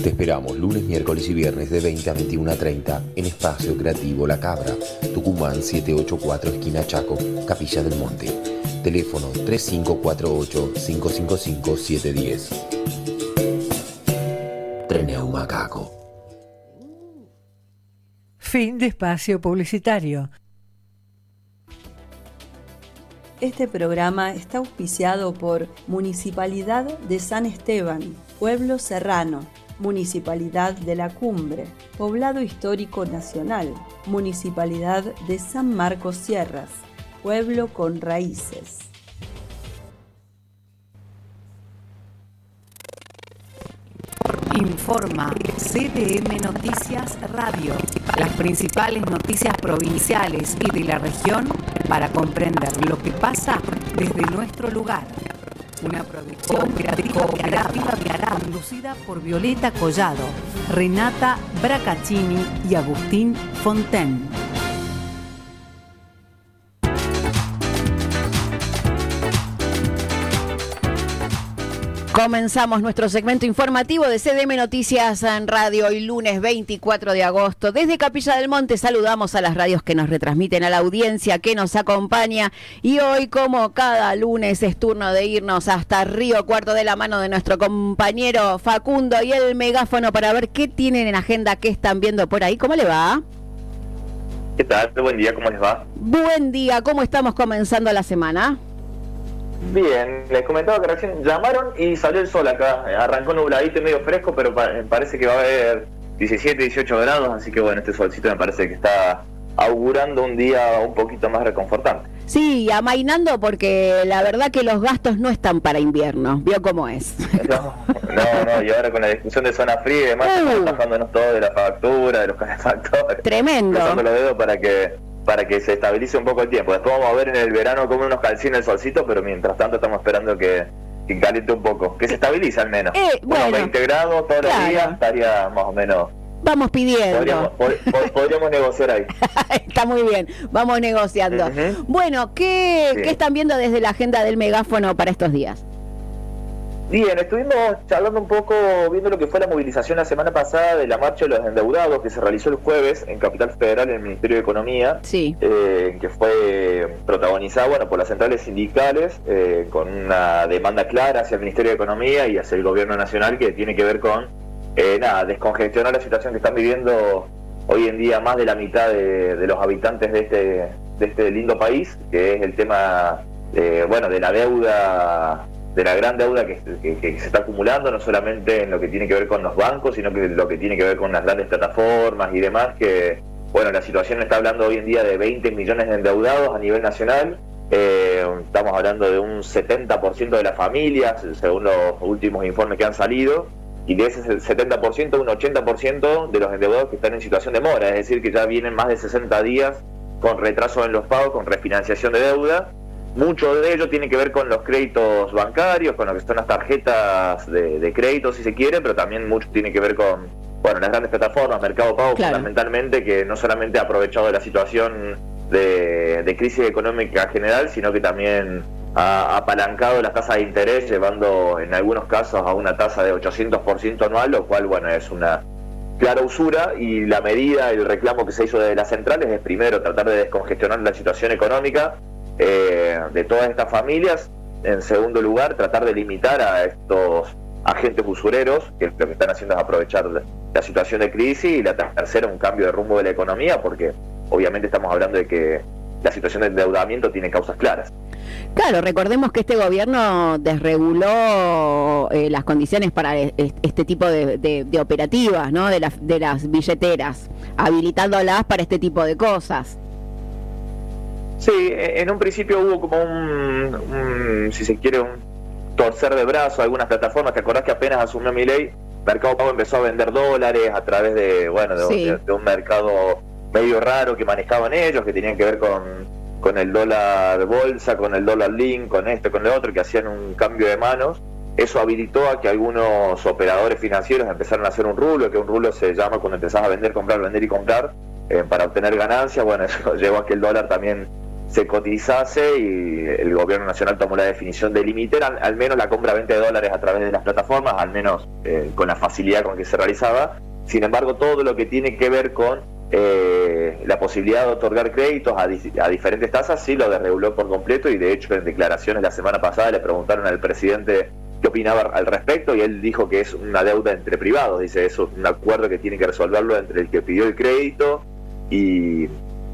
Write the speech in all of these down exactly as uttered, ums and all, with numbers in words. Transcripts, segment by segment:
Te esperamos lunes, miércoles y viernes de veinte a veintiuno a treinta en Espacio Creativo La Cabra, Tucumán setecientos ochenta y cuatro, esquina Chaco, Capilla del Monte. Teléfono tres cinco cuatro ocho, cinco cinco cinco, siete uno cero. Treneu Macaco. Fin de espacio publicitario. Este programa está auspiciado por Municipalidad de San Esteban, Pueblo Serrano, Municipalidad de la Cumbre, Poblado Histórico Nacional, Municipalidad de San Marcos Sierras, Pueblo con Raíces. Informa C D M Noticias Radio, las principales noticias provinciales y de la región para comprender lo que pasa desde nuestro lugar. Una producción cooperativa conducida por Violeta Collado, Renata Bracaccini y Agustín Fontaine. Comenzamos nuestro segmento informativo de C D M Noticias en Radio hoy lunes veinticuatro de agosto. Desde Capilla del Monte saludamos a las radios que nos retransmiten, a la audiencia que nos acompaña. Y hoy, como cada lunes, es turno de irnos hasta Río Cuarto de la mano de nuestro compañero Facundo y el megáfono para ver qué tienen en agenda, qué están viendo por ahí. ¿Cómo le va? ¿Qué tal? Buen día, ¿cómo les va? Buen día, ¿cómo estamos comenzando la semana? Bien, les comentaba que recién llamaron y salió el sol acá. Arrancó nubladito y medio fresco, pero pa- parece que va a haber diecisiete, dieciocho grados, así que bueno, este solcito me parece que está augurando un día un poquito más reconfortante. Sí, amainando porque la verdad que los gastos no están para invierno. ¿Vio cómo es? No, no, no, y ahora con la discusión de zona fría y demás, Uh. estamos bajándonos todo de la factura, de los calefactores. Tremendo. Cruzando los dedos para que para que se estabilice un poco el tiempo. Después vamos a ver en el verano como unos calcines el solcito, pero mientras tanto estamos esperando que, que caliente un poco, que se estabilice al menos. Eh, bueno, unos veinte grados todos claro. los días estaría más o menos. Vamos pidiendo. Podríamos, pod- pod- podríamos negociar ahí. Está muy bien, vamos negociando. Ujú. Bueno, ¿qué, Sí. ¿qué están viendo desde la agenda del megáfono para estos días? Bien, estuvimos charlando un poco, viendo lo que fue la movilización la semana pasada de la marcha de los endeudados que se realizó el jueves en Capital Federal, en el Ministerio de Economía, Sí. eh, que fue protagonizada bueno, por las centrales sindicales, eh, con una demanda clara hacia el Ministerio de Economía y hacia el Gobierno Nacional, que tiene que ver con eh, nada, descongestionar la situación que están viviendo hoy en día más de la mitad de, de los habitantes de este, de este lindo país, que es el tema eh, bueno, de la deuda, de la gran deuda que, que, que se está acumulando, no solamente en lo que tiene que ver con los bancos, sino que lo que tiene que ver con las grandes plataformas y demás, que bueno, la situación está hablando hoy en día de veinte millones de endeudados a nivel nacional. Eh, estamos hablando de un setenta por ciento de las familias, según los últimos informes que han salido, y de ese setenta por ciento, un ochenta por ciento de los endeudados que están en situación de mora, es decir, que ya vienen más de sesenta días con retraso en los pagos, con refinanciación de deuda. Mucho de ello tiene que ver con los créditos bancarios, con lo que son las tarjetas de, de crédito, si se quiere, pero también mucho tiene que ver con bueno, las grandes plataformas, Mercado Pago, Claro. fundamentalmente, que no solamente ha aprovechado de la situación de, de crisis económica general, sino que también ha apalancado las tasas de interés, llevando en algunos casos a una tasa de ochocientos por ciento anual, lo cual bueno es una clara usura, y la medida, el reclamo que se hizo desde las centrales es primero tratar de descongestionar la situación económica eh, de todas estas familias. En segundo lugar, tratar de limitar a estos agentes usureros, que lo que están haciendo es aprovechar la situación de crisis. Y la tercera, un cambio de rumbo de la economía, porque obviamente estamos hablando de que la situación de endeudamiento tiene causas claras. Claro, recordemos que este gobierno desreguló eh, las condiciones para e- este tipo de, de, de operativas, ¿no? De, las de las billeteras, habilitándolas para este tipo de cosas. Sí, en un principio hubo como un, un, si se quiere, un torcer de brazo a algunas plataformas. ¿Te acordás que apenas asumió Milei, Mercado Pago empezó a vender dólares a través de, bueno, de, Sí. de, de un mercado medio raro que manejaban ellos, que tenían que ver con, con el dólar bolsa, con el dólar link, con esto, con lo otro, que hacían un cambio de manos? Eso habilitó a que algunos operadores financieros empezaron a hacer un rulo, que un rulo se llama cuando empezás a vender, comprar, vender y comprar eh, para obtener ganancias. Bueno, eso llevó a que el dólar también se cotizase y el gobierno nacional tomó la definición de limitar al, al menos la compra-venta de dólares a través de las plataformas, al menos eh, con la facilidad con que se realizaba. Sin embargo, todo lo que tiene que ver con eh, la posibilidad de otorgar créditos a, di- a diferentes tasas sí lo desreguló por completo, y de hecho en declaraciones la semana pasada le preguntaron al presidente qué opinaba al respecto y él dijo que es una deuda entre privados. Dice, eso es un acuerdo que tiene que resolverlo entre el que pidió el crédito y,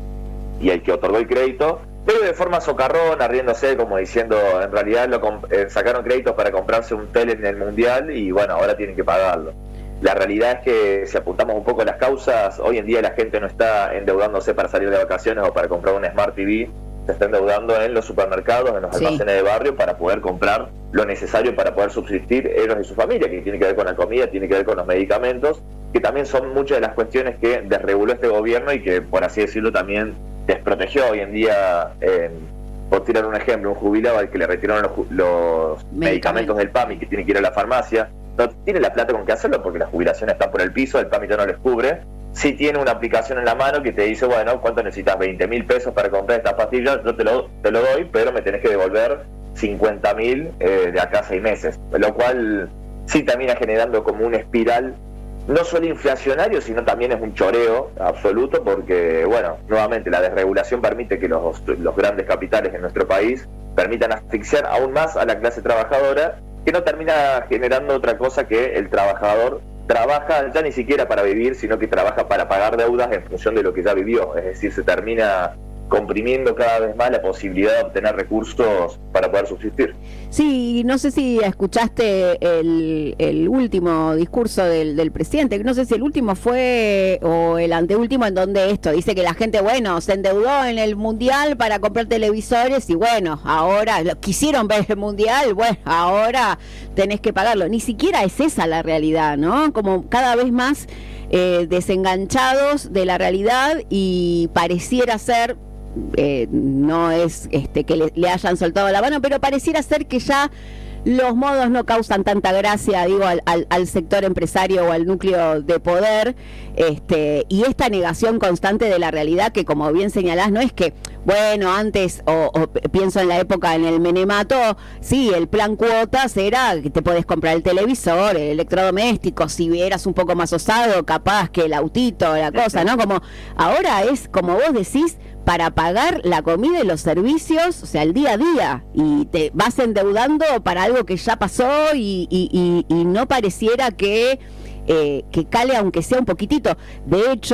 y el que otorgó el crédito, pero de forma socarrona, riéndose, como diciendo, en realidad lo comp- eh, sacaron créditos para comprarse un tele en el Mundial y bueno, ahora tienen que pagarlo. La realidad es que si apuntamos un poco a las causas, hoy en día la gente no está endeudándose para salir de vacaciones o para comprar un Smart T V, se está endeudando en los supermercados, en los Sí. almacenes de barrio para poder comprar lo necesario para poder subsistir ellos y su familia, que tiene que ver con la comida, tiene que ver con los medicamentos, que también son muchas de las cuestiones que desreguló este gobierno y que, por así decirlo, también desprotegió hoy en día. Eh, por tirar un ejemplo, un jubilado al que le retiraron los, ju- los medicamentos del PAMI, que tiene que ir a la farmacia, no tiene la plata con que hacerlo porque las jubilaciones están por el piso, el PAMI ya no les cubre. Sí tiene una aplicación en la mano que te dice, bueno, ¿cuánto necesitas? veinte mil pesos para comprar estas pastillas, yo te lo, te lo doy, pero me tenés que devolver cincuenta mil eh, de acá a seis meses. Lo cual sí termina generando como una espiral, no solo inflacionario, sino también es un choreo absoluto, porque, bueno, nuevamente la desregulación permite que los, los grandes capitales en nuestro país permitan asfixiar aún más a la clase trabajadora, que no termina generando otra cosa que el trabajador trabaja ya ni siquiera para vivir, sino que trabaja para pagar deudas en función de lo que ya vivió. Es decir, se termina comprimiendo cada vez más la posibilidad de obtener recursos para poder subsistir. Sí, no sé si escuchaste el, el último discurso del, del presidente, no sé si el último fue o el anteúltimo, en donde esto dice que la gente, bueno, se endeudó en el Mundial para comprar televisores y bueno, ahora lo, quisieron ver el Mundial, bueno, ahora tenés que pagarlo. Ni siquiera es esa la realidad, ¿no? Como cada vez más eh, desenganchados de la realidad, y pareciera ser... Eh, no es este que le, le hayan soltado la mano, pero pareciera ser que ya los modos no causan tanta gracia, digo, al, al, al sector empresario o al núcleo de poder, este, y esta negación constante de la realidad, que como bien señalás, no es que, bueno, antes, o, o pienso en la época en el menemato, sí, el plan cuotas era que te podés comprar el televisor, el electrodoméstico, si eras un poco más osado, capaz que el autito, la cosa, ¿no? Como ahora es, como vos decís, para pagar la comida y los servicios, o sea, el día a día, y te vas endeudando para algo que ya pasó y, y, y, y no pareciera que, eh, que cale aunque sea un poquitito. De hecho,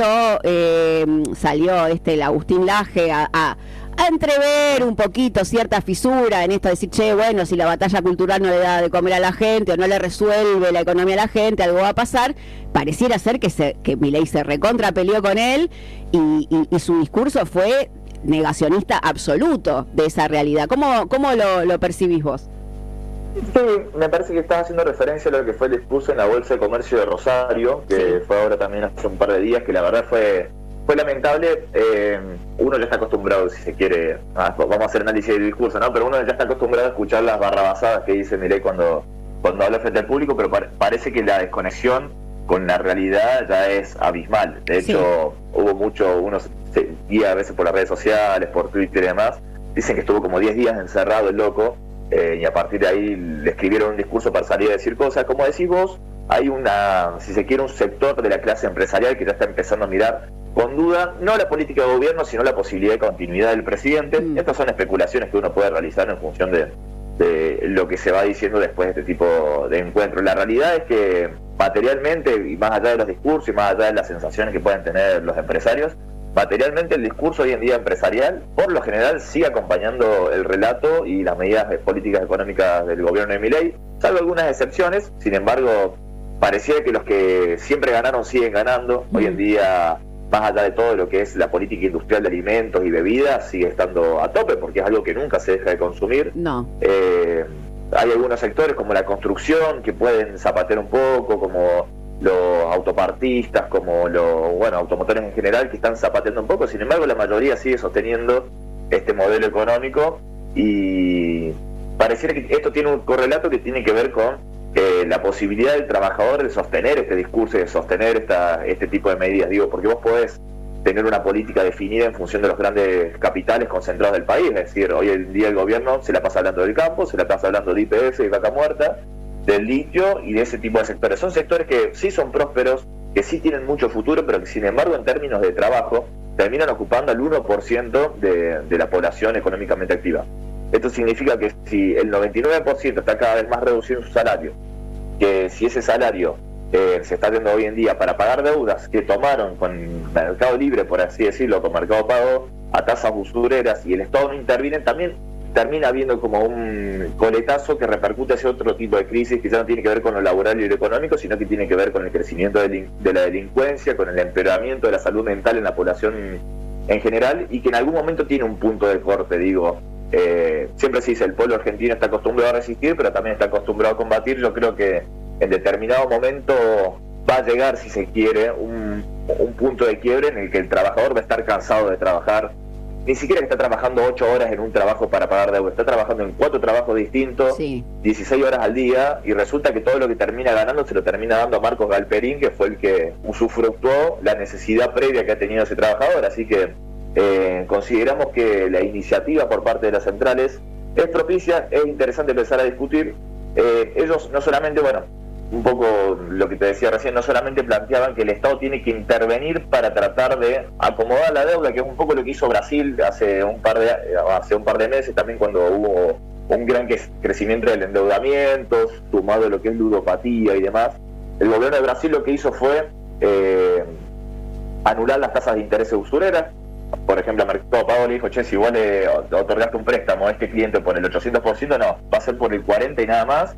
eh, salió este el Agustín Laje a, a, a entrever un poquito cierta fisura en esto de decir, che, bueno, si la batalla cultural no le da de comer a la gente o no le resuelve la economía a la gente, algo va a pasar. Pareciera ser que, se, que Milei se recontra peleó con él y, y, y su discurso fue negacionista absoluto de esa realidad. ¿Cómo, cómo lo, lo percibís vos? Sí, me parece que estás haciendo referencia a lo que fue el discurso en la Bolsa de Comercio de Rosario, que sí. Fue ahora también hace un par de días, que la verdad fue fue lamentable. Eh, uno ya está acostumbrado, si se quiere, ah, vamos a hacer análisis del discurso, ¿no? Pero uno ya está acostumbrado a escuchar las barrabasadas que dice Milei cuando, cuando habla frente al público, pero par- parece que la desconexión con la realidad ya es abismal. De hecho, sí. Hubo mucho, uno se guía a veces por las redes sociales, por Twitter y demás, dicen que estuvo como diez días encerrado el loco, eh, y a partir de ahí le escribieron un discurso para salir a decir cosas. Como decís vos, hay una, si se quiere, un sector de la clase empresarial que ya está empezando a mirar con duda, no la política de gobierno, sino la posibilidad de continuidad del presidente. Mm. Estas son especulaciones que uno puede realizar en función de, de lo que se va diciendo después de este tipo de encuentros. La realidad es que materialmente, y más allá de los discursos y más allá de las sensaciones que pueden tener los empresarios, materialmente el discurso hoy en día empresarial, por lo general, sigue acompañando el relato y las medidas de políticas económicas del gobierno de Milei, salvo algunas excepciones. Sin embargo, pareciera que los que siempre ganaron siguen ganando. Mm. Hoy en día, más allá de todo lo que es la política industrial de alimentos y bebidas, sigue estando a tope porque es algo que nunca se deja de consumir. No. Eh, hay algunos sectores como la construcción que pueden zapatear un poco, como los autopartistas, como los bueno automotores en general, que están zapateando un poco. Sin embargo, la mayoría sigue sosteniendo este modelo económico, y pareciera que esto tiene un correlato que tiene que ver con eh, la posibilidad del trabajador de sostener este discurso y de sostener esta, este tipo de medidas. Digo, porque vos podés tener una política definida en función de los grandes capitales concentrados del país. Es decir, hoy en día el gobierno se la pasa hablando del campo, se la pasa hablando de I P F y vaca muerta, del litio y de ese tipo de sectores. Son sectores que sí son prósperos, que sí tienen mucho futuro, pero que sin embargo en términos de trabajo terminan ocupando el uno por ciento de, de la población económicamente activa. Esto significa que si el noventa y nueve por ciento está cada vez más reducido en su salario, que si ese salario eh, se está dando hoy en día para pagar deudas que tomaron con Mercado Libre, por así decirlo, con Mercado Pago, a tasas usureras, y el Estado no interviene, también termina habiendo como un coletazo que repercute hacia otro tipo de crisis que ya no tiene que ver con lo laboral y lo económico, sino que tiene que ver con el crecimiento de, de la delincuencia, con el empeoramiento de la salud mental en la población en general, y que en algún momento tiene un punto de corte. Digo, eh, siempre se dice, el pueblo argentino está acostumbrado a resistir, pero también está acostumbrado a combatir. Yo creo que en determinado momento va a llegar, si se quiere, un, un punto de quiebre en el que el trabajador va a estar cansado de trabajar. Ni siquiera que está trabajando ocho horas en un trabajo para pagar deuda, está trabajando en cuatro trabajos distintos, sí. dieciséis horas al día, y resulta que todo lo que termina ganando se lo termina dando a Marcos Galperín, que fue el que usufructuó la necesidad previa que ha tenido ese trabajador. Así que eh, consideramos que la iniciativa por parte de las centrales es propicia, es interesante empezar a discutir. Eh, ellos no solamente, bueno, un poco lo que te decía recién, no solamente planteaban que el Estado tiene que intervenir para tratar de acomodar la deuda, que es un poco lo que hizo Brasil hace un par de hace un par de meses también, cuando hubo un gran crecimiento del endeudamiento, sumado a lo que es ludopatía y demás. El gobierno de Brasil lo que hizo fue eh, anular las tasas de interés usureras. Por ejemplo, a Mercado Pago le dijo, che, si vos le otorgaste un préstamo a este cliente por el ochocientos por ciento, no, va a ser por el cuarenta por ciento y nada más,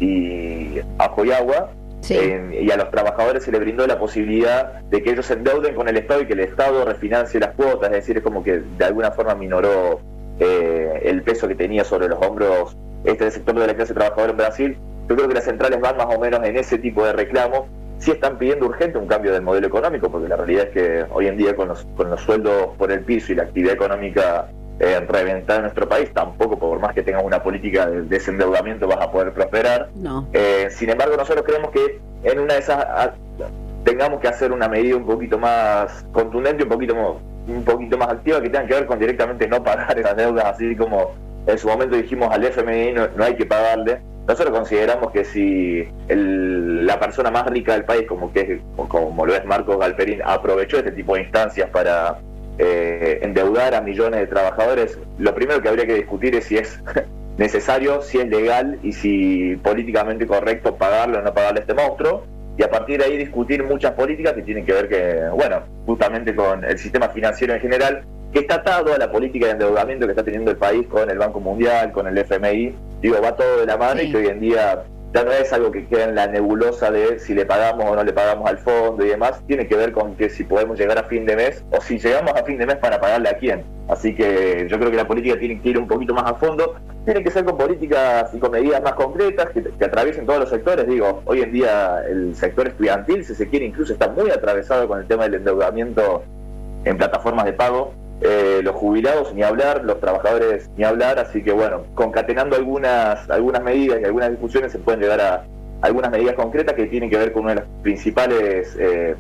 y ajo y agua. Sí. Eh, y a los trabajadores se les brindó la posibilidad de que ellos se endeuden con el Estado y que el Estado refinancie las cuotas. Es decir, es como que de alguna forma minoró eh, el peso que tenía sobre los hombros este sector de la clase trabajadora en Brasil. Yo creo que las centrales van más o menos en ese tipo de reclamos. Sí están pidiendo urgente un cambio del modelo económico, porque la realidad es que hoy en día con los, con los sueldos por el piso y la actividad económica Eh, reventar en nuestro país, tampoco, por más que tengas una política de desendeudamiento, vas a poder prosperar. No. Eh, sin embargo, nosotros creemos que en una de esas a, tengamos que hacer una medida un poquito más contundente, un poquito, un poquito más activa, que tenga que ver con directamente no pagar esas deudas, así como en su momento dijimos al F M I no, no hay que pagarle. Nosotros consideramos que si el, la persona más rica del país, como que es, como lo es Marcos Galperín, aprovechó este tipo de instancias para Eh, endeudar a millones de trabajadores, lo primero que habría que discutir es si es necesario, si es legal y si políticamente correcto pagarle o no pagarle a este monstruo, y a partir de ahí discutir muchas políticas que tienen que ver que, bueno, justamente con el sistema financiero en general, que está atado a la política de endeudamiento que está teniendo el país con el Banco Mundial, con el F M I. Digo, va todo de la mano. Sí. Y que hoy en día ya no es algo que queda en la nebulosa de si le pagamos o no le pagamos al fondo y demás, tiene que ver con que si podemos llegar a fin de mes, o si llegamos a fin de mes para pagarle a quién. Así que yo creo que la política tiene que ir un poquito más a fondo, tiene que ser con políticas y con medidas más concretas que, que atraviesen todos los sectores. Digo, hoy en día el sector estudiantil, si se quiere, incluso está muy atravesado con el tema del endeudamiento en plataformas de pago. Eh, los jubilados ni hablar, los trabajadores ni hablar, así que bueno, concatenando algunas algunas medidas y algunas discusiones se pueden llegar a algunas medidas concretas que tienen que ver con uno de los principales eh,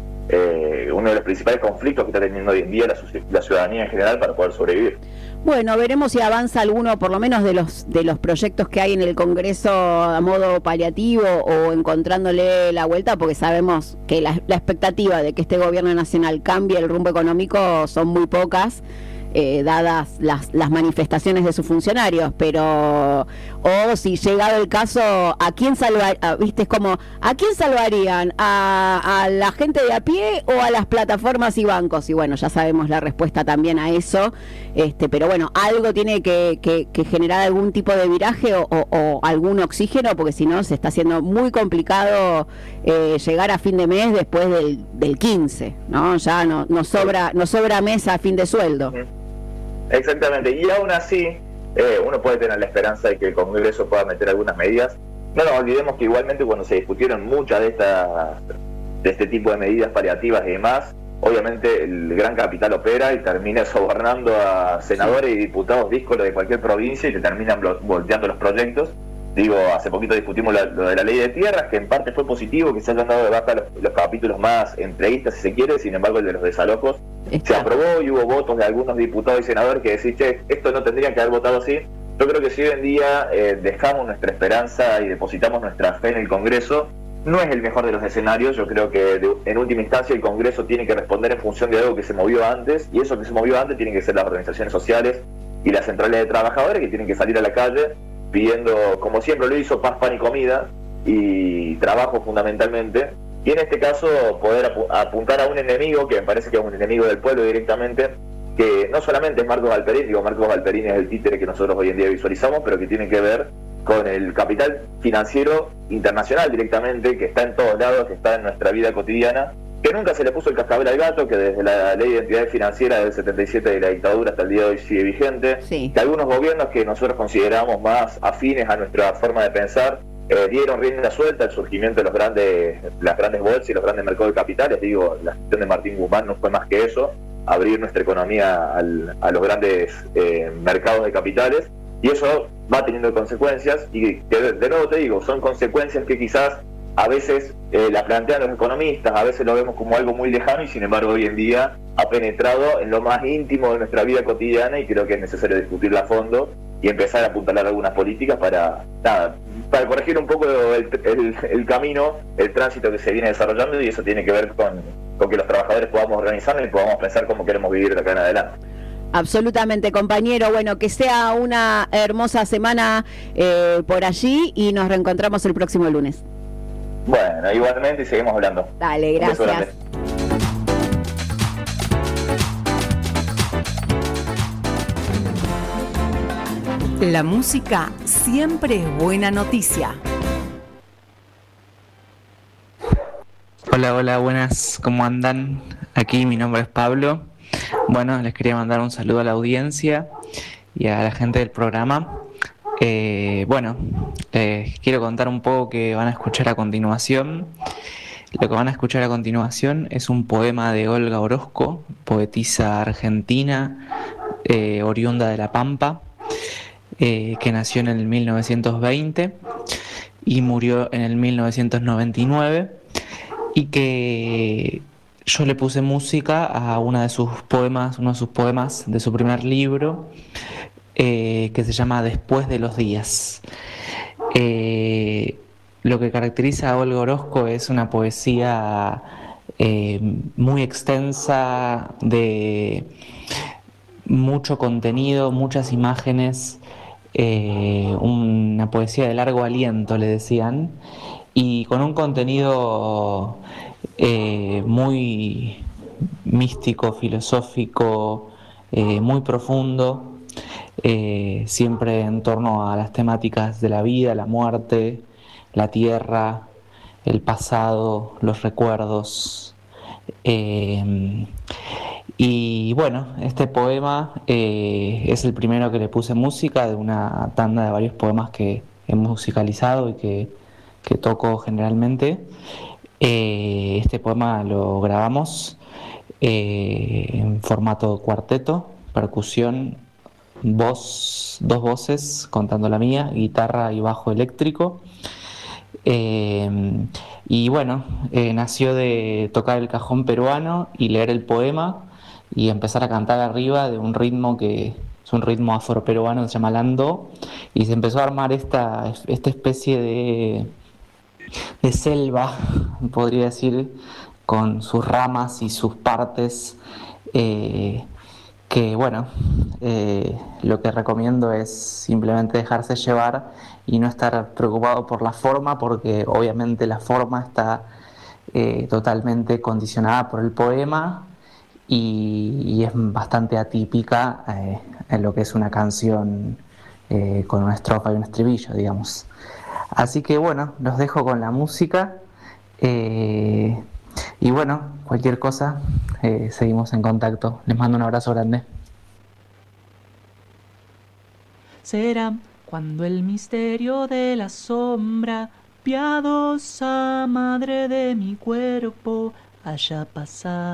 eh, uno de los principales conflictos que está teniendo hoy en día la, la ciudadanía en general para poder sobrevivir. Bueno, veremos si avanza alguno, por lo menos de los de los proyectos que hay en el Congreso a modo paliativo o encontrándole la vuelta, porque sabemos que la, la expectativa de que este gobierno nacional cambie el rumbo económico son muy pocas, eh, dadas las, las manifestaciones de sus funcionarios, pero o si llegado el caso, ¿a quién salvar? ¿Viste? Es como, ¿a quién salvarían? ¿A, a la gente de a pie o a las plataformas y bancos? Y bueno, ya sabemos la respuesta también a eso, este, pero bueno, algo tiene que, que, que generar algún tipo de viraje o, o, o algún oxígeno, porque si no se está haciendo muy complicado eh, llegar a fin de mes después del, del quince, ¿no? Ya no, no sobra, no sobra mes a fin de sueldo. Exactamente, y aún así eh, uno puede tener la esperanza de que el Congreso pueda meter algunas medidas. No nos olvidemos que igualmente cuando se discutieron muchas de estas de este tipo de medidas paliativas y demás, obviamente el gran capital opera y termina sobornando a senadores y diputados díscolos de cualquier provincia y que terminan volteando los proyectos. Digo, hace poquito discutimos la, lo de la ley de tierras, que en parte fue positivo que se hayan dado de baja los, los capítulos más entreguistas, si se quiere. Sin embargo, el de los desalojos Está. se aprobó y hubo votos de algunos diputados y senadores que decían, che, esto no tendrían que haber votado así. Yo creo que si hoy en día eh, dejamos nuestra esperanza y depositamos nuestra fe en el Congreso, no es el mejor de los escenarios. Yo creo que de, en última instancia el Congreso tiene que responder en función de algo que se movió antes, y eso que se movió antes tienen que ser las organizaciones sociales y las centrales de trabajadores, que tienen que salir a la calle pidiendo, como siempre lo hizo, paz, pan y comida, y trabajo fundamentalmente, y en este caso poder ap- apuntar a un enemigo que me parece que es un enemigo del pueblo directamente, que no solamente es Marcos Galperín. Digo, Marcos Galperín es el títere que nosotros hoy en día visualizamos, pero que tiene que ver con el capital financiero internacional directamente, que está en todos lados, que está en nuestra vida cotidiana, que nunca se le puso el cascabel al gato, que desde la ley de identidades financieras del setenta y siete de la dictadura hasta el día de hoy sigue vigente, sí. que algunos gobiernos que nosotros consideramos más afines a nuestra forma de pensar, eh, dieron rienda suelta al surgimiento de los grandes, las grandes bolsas y los grandes mercados de capitales. Digo, la gestión de Martín Guzmán no fue más que eso, abrir nuestra economía al, a los grandes eh, mercados de capitales, y eso va teniendo consecuencias, y de, de nuevo te digo, son consecuencias que quizás a veces eh, la plantean los economistas, a veces lo vemos como algo muy lejano, y sin embargo hoy en día ha penetrado en lo más íntimo de nuestra vida cotidiana, y creo que es necesario discutirla a fondo y empezar a apuntalar algunas políticas para, nada, para corregir un poco el, el, el camino, el tránsito que se viene desarrollando, y eso tiene que ver con, con que los trabajadores podamos organizarnos y podamos pensar cómo queremos vivir de acá en adelante. Absolutamente, compañero. Bueno, que sea una hermosa semana eh, por allí, y nos reencontramos el próximo lunes. Bueno, igualmente, y seguimos hablando. Dale, gracias. La música siempre es buena noticia. Hola, hola, buenas, ¿cómo andan? Aquí mi nombre es Pablo. Bueno, les quería mandar un saludo a la audiencia y a la gente del programa. Eh, bueno, les quiero contar un poco que van a escuchar a continuación. Lo que van a escuchar a continuación es un poema de Olga Orozco, poetisa argentina, eh, oriunda de La Pampa, eh, que nació en el mil novecientos veinte y murió en el mil novecientos noventa y nueve, y que yo le puse música a una de sus poemas, uno de sus poemas de su primer libro, eh, que se llama Después de los días. Eh, lo que caracteriza a Olga Orozco es una poesía eh, muy extensa, de mucho contenido, muchas imágenes, eh, una poesía de largo aliento, le decían, y con un contenido eh, muy místico, filosófico, eh, muy profundo, eh, siempre en torno a las temáticas de la vida, la muerte, la tierra, el pasado, los recuerdos. Eh, y bueno, este poema eh, es el primero que le puse música de una tanda de varios poemas que he musicalizado y que, que toco generalmente. Eh, este poema lo grabamos eh, en formato cuarteto, percusión, voz, dos voces, contando la mía, guitarra y bajo eléctrico. Eh, y bueno, eh, nació de tocar el cajón peruano y leer el poema y empezar a cantar arriba de un ritmo que es un ritmo afroperuano, se llama landó, y se empezó a armar esta, esta especie de, de selva, podría decir, con sus ramas y sus partes, eh, que bueno, eh, lo que recomiendo es simplemente dejarse llevar y no estar preocupado por la forma, porque obviamente la forma está eh, totalmente condicionada por el poema y, y es bastante atípica eh, en lo que es una canción eh, con una estrofa y un estribillo, digamos. Así que bueno, los dejo con la música eh, y bueno, cualquier cosa, eh, seguimos en contacto. Les mando un abrazo grande. Será cuando el misterio de la sombra, piadosa madre de mi cuerpo, haya pasado.